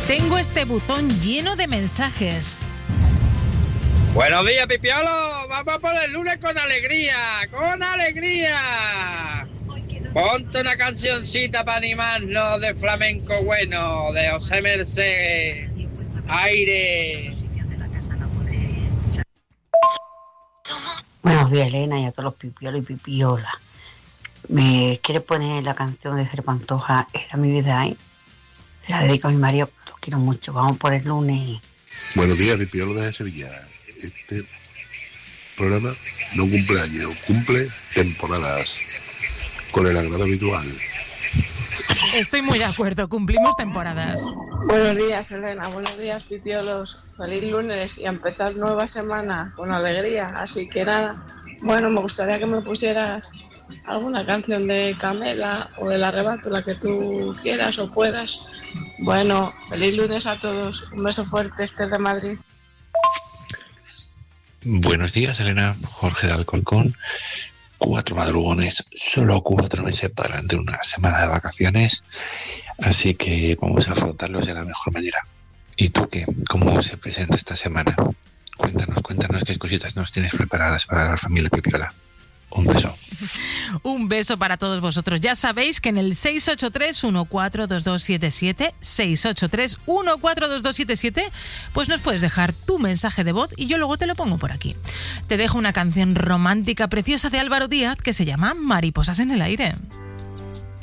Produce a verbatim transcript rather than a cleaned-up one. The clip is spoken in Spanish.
Tengo este buzón lleno de mensajes. Buenos días, Pipiolo. Vamos por el lunes con alegría, con alegría. Ponte una cancioncita para animarnos de flamenco bueno, de José Merced. Aire. Buenos días, Elena, y a todos los pipiolos y pipiolas. ¿Me quieres poner la canción de Fer Pantoja, Era mi vida ahí? Se la dedico a mi marido, lo quiero mucho. Vamos por el lunes. Buenos días, pipiolos de Sevilla. Este programa no cumple años, cumple temporadas, con el agrado habitual. Estoy muy de acuerdo, cumplimos temporadas. Buenos días, Elena, buenos días, pipiolos. Feliz lunes y a empezar nueva semana con alegría. Así que nada, bueno, me gustaría que me pusieras alguna canción de Camela o del Arrebato, la que tú quieras o puedas. Bueno, feliz lunes a todos. Un beso fuerte, este de Madrid. Buenos días, Elena. Jorge de Alcorcón. Cuatro madrugones, solo cuatro meses para de una semana de vacaciones, así que vamos a afrontarlos de la mejor manera. ¿Y tú qué? ¿Cómo se presenta esta semana? Cuéntanos, cuéntanos qué cositas nos tienes preparadas para la familia Pipiola. Un beso. Un beso para todos vosotros. Ya sabéis que en el seis ocho tres, uno cuatro dos dos siete siete, seis ocho tres, uno cuatro dos dos siete siete, pues nos puedes dejar tu mensaje de voz y yo luego te lo pongo por aquí. Te dejo una canción romántica preciosa de Álvaro Díaz que se llama Mariposas en el aire.